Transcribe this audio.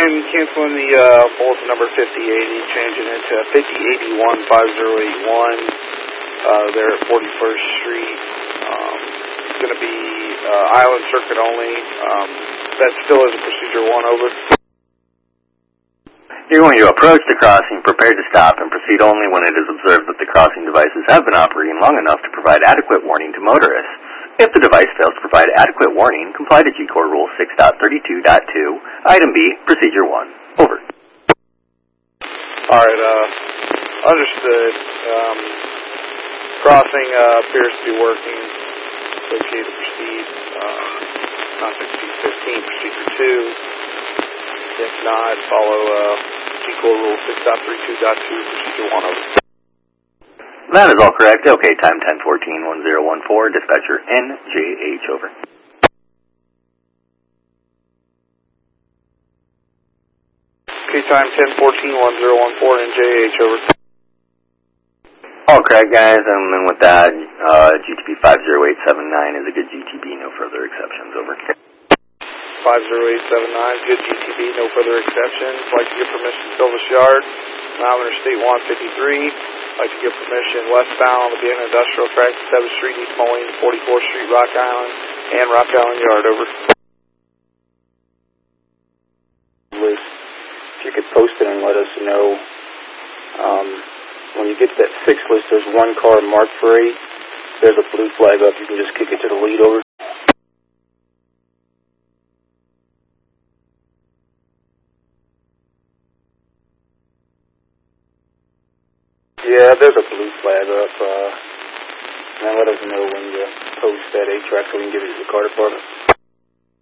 and canceling the bulletin number 5080, changing it to 5081-5081 there at 41st Street. It's going to be island circuit only. That still is a procedure 1, over. You're going to approach the crossing, prepare to stop, and proceed only when it is observed that the crossing devices have been operating long enough to provide adequate warning to motorists. If the device fails to provide adequate warning, comply to G-Corps Rule 6.32.2, Item B, Procedure 1. Over. Alright, understood. Crossing appears to be working. Okay to proceed. Contact P15, Procedure 2. If not, follow G-Corps Rule 6.32.2, Procedure 1, over. That is all correct. OK, time 1014-1014, dispatcher NJH, over. OK, time 1014-1014, NJH, over. All correct, guys, and then with that, GTP 50879 is a good GTB, no further exceptions, over. 50879, good GTB, no further exceptions. Like to give permission to Silvis Yard, now Interstate 153. Like to give permission westbound on the BN Industrial Track, 7th Street, East Moline, 44th Street, Rock Island, and Rock Island Yard, over. If you could post it and let us know. When you get to that 6 list, there's one car marked for 8. There's a blue flag up. You can just kick it to the lead, over. Yeah, there's a blue flag up, and let us know when you post that 8 track so we can give it to the car department.